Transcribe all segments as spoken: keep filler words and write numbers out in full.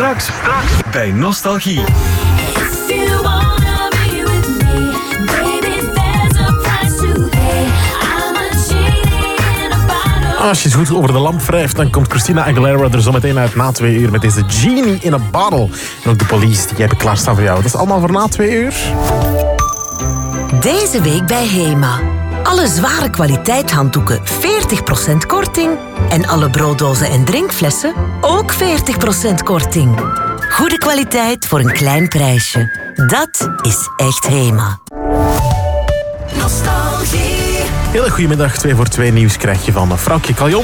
Straks, straks bij Nostalgie. Als je het goed over de lamp wrijft, dan komt Christina Aguilera er zo meteen uit na twee uur met deze Genie in a Bottle. En ook de Police, die hebben klaarstaan voor jou. Dat is allemaal voor na twee uur. Deze week bij Hema. Alle zware kwaliteit handdoeken veertig procent korting. En alle brooddozen en drinkflessen ook veertig procent korting. Goede kwaliteit voor een klein prijsje. Dat is echt Hema. Nostalgie. Hele goedemiddag, twee voor twee nieuws krijg je van Vrouwtje Caljon.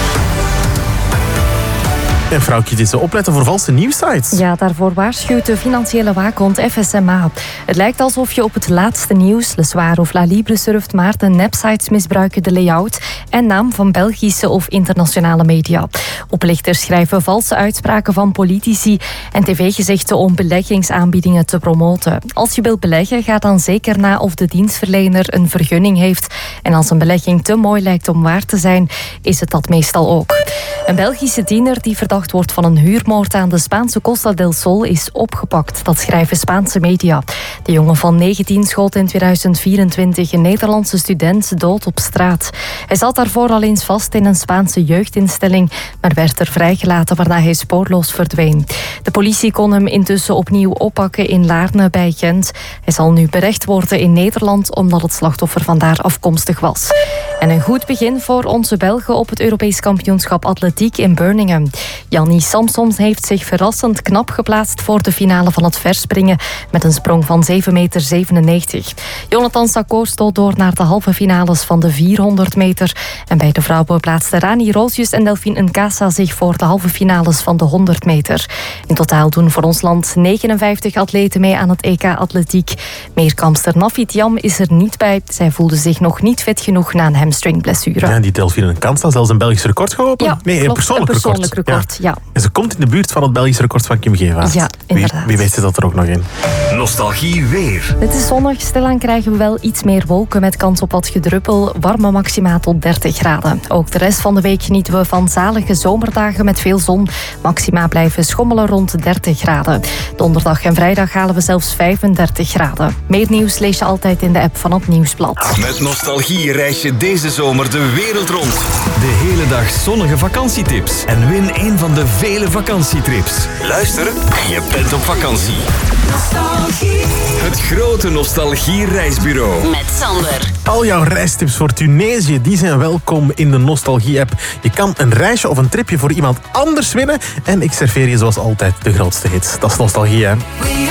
En Vrouwtje, dit is opletten voor valse nieuwsites. Ja, daarvoor waarschuwt de financiële waakhond F S M A. Het lijkt alsof je op het laatste nieuws, Le Soir of La Libre surft, maar de nepsites misbruiken de layout en naam van Belgische of internationale media. Oplichters schrijven valse uitspraken van politici en tv-gezichten om beleggingsaanbiedingen te promoten. Als je wilt beleggen, ga dan zeker na of de dienstverlener een vergunning heeft. En als een belegging te mooi lijkt om waar te zijn, is het dat meestal ook. Een Belgische tiener die verdacht wordt van een huurmoord aan de Spaanse Costa del Sol is opgepakt. Dat schrijven Spaanse media. De jongen van negentien schoot in tweeduizend vierentwintig een Nederlandse student dood op straat. Hij zat daarvoor al eens vast in een Spaanse jeugdinstelling, maar werd er vrijgelaten waarna hij spoorloos verdween. De politie kon hem intussen opnieuw oppakken in Laarne bij Gent. Hij zal nu berecht worden in Nederland omdat het slachtoffer vandaar afkomstig was. En een goed begin voor onze Belgen op het Europees kampioenschap atletiek in Birmingham. Jannie Samsons heeft zich verrassend knap geplaatst voor de finale van het verspringen met een sprong van zeven meter zevenennegentig. Jonathan Sakko stoot door naar de halve finales van de vierhonderd meter. En bij de vrouwen plaatsten Rani Roosjes en Delphine Nkasa zich voor de halve finales van de honderd meter. In totaal doen voor ons land negenenvijftig atleten mee aan het E K Atletiek. Meerkampster Nafit Jam is er niet bij. Zij voelde zich nog niet fit genoeg na een hamstringblessure. Ja, die Delphine Nkasa zelfs een Belgisch record gelopen? Ja, nee, een klopt, persoonlijk, een persoonlijk record. record. Ja. Ja. En ze komt in de buurt van het Belgisch record van Kim Gevaert. Ja, inderdaad. Wie, wie weet zit dat er ook nog in. Nostalgie weer. Het is zonnig, stilaan krijgen we wel iets meer wolken met kans op wat gedruppel. Warme maxima tot dertig graden. Ook de rest van de week genieten we van zalige zomerdagen met veel zon. Maxima blijven schommelen rond dertig graden. Donderdag en vrijdag halen we zelfs vijfendertig graden. Meer nieuws lees je altijd in de app van het Nieuwsblad. Met Nostalgie reis je deze zomer de wereld rond. De hele dag zonnige vakantietips. En win een van de vele vakantietrips. Luister en je bent op vakantie. Nostalgie. Het grote Nostalgie reisbureau. Met Sander. Al jouw reistips voor Tunesië, die zijn welkom in de Nostalgie-app. Je kan een reisje of een tripje voor iemand anders winnen. En ik serveer je zoals altijd de grootste hits. Dat is Nostalgie, hè?